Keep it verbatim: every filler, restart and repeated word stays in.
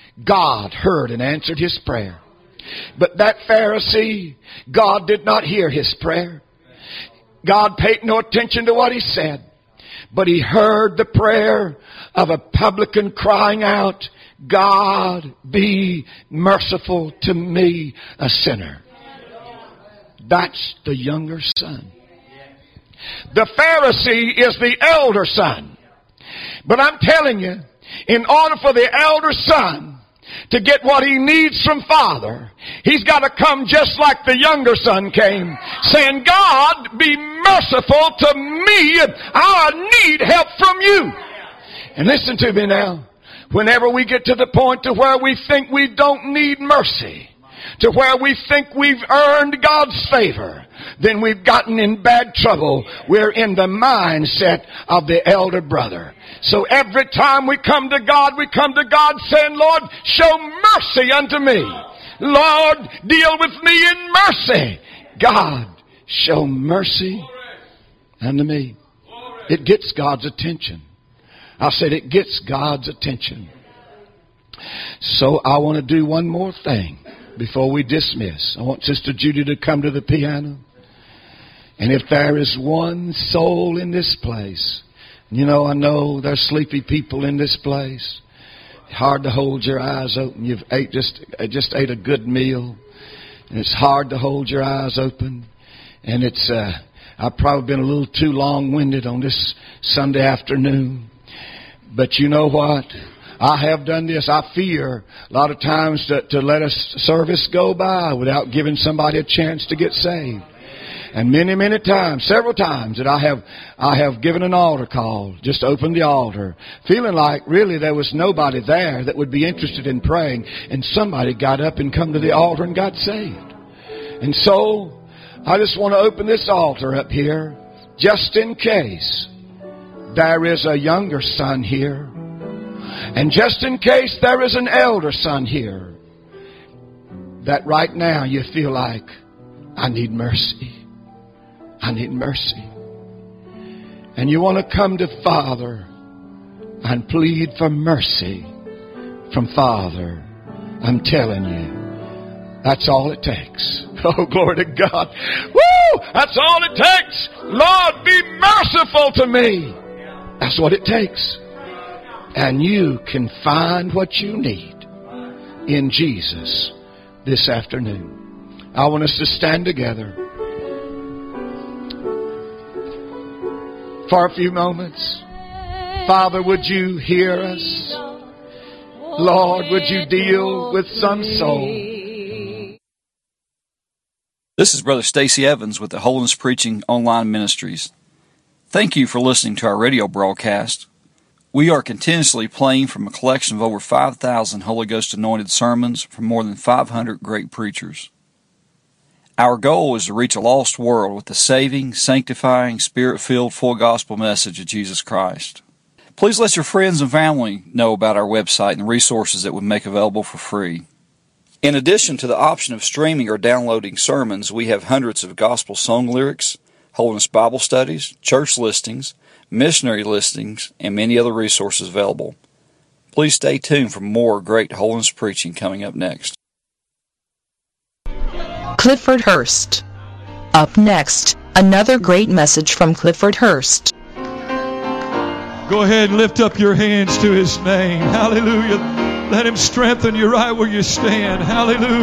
God heard and answered his prayer. But that Pharisee, God did not hear his prayer. God paid no attention to what he said. But he heard the prayer of a publican crying out, God, be merciful to me, a sinner. That's the younger son. The Pharisee is the elder son. But I'm telling you, in order for the elder son to get what he needs from Father, he's got to come just like the younger son came, saying, God, be merciful to me. I need help from you. And listen to me now. Whenever we get to the point to where we think we don't need mercy, to where we think we've earned God's favor, then we've gotten in bad trouble. We're in the mindset of the elder brother. So every time we come to God, we come to God saying, Lord, show mercy unto me. Lord, deal with me in mercy. God, show mercy unto me. It gets God's attention. I said it gets God's attention. So I want to do one more thing before we dismiss. I want Sister Judy to come to the piano. And if there is one soul in this place, you know, I know there's sleepy people in this place. Hard to hold your eyes open. You've ate just just ate a good meal, and it's hard to hold your eyes open. And it's uh, I've probably been a little too long-winded on this Sunday afternoon. But you know what? I have done this. I fear a lot of times to, to let a service go by without giving somebody a chance to get saved. And many, many times, several times that I have, I have given an altar call, just opened the altar, feeling like really there was nobody there that would be interested in praying, and somebody got up and come to the altar and got saved. And so, I just want to open this altar up here, just in case there is a younger son here, and just in case there is an elder son here, that right now you feel like, I need mercy. I need mercy. And you want to come to Father and plead for mercy from Father. I'm telling you, that's all it takes. Oh, glory to God. Woo! That's all it takes. Lord, be merciful to me. That's what it takes. And you can find what you need in Jesus this afternoon. I want us to stand together for a few moments. Father, would you hear us? Lord, would you deal with some soul? This is Brother Stacy Evans with the Holiness Preaching Online Ministries. Thank you for listening to our radio broadcast. We are continuously playing from a collection of over five thousand Holy Ghost anointed sermons from more than five hundred great preachers. Our goal is to reach a lost world with the saving, sanctifying, Spirit-filled, full gospel message of Jesus Christ. Please let your friends and family know about our website and the resources that we make available for free. In addition to the option of streaming or downloading sermons, we have hundreds of gospel song lyrics, Holiness Bible studies, church listings, missionary listings, and many other resources available. Please stay tuned for more great holiness preaching coming up next. Clifford Hurst. Up next, another great message from Clifford Hurst. Go ahead and lift up your hands to His name. Hallelujah. Let Him strengthen you right where you stand. Hallelujah.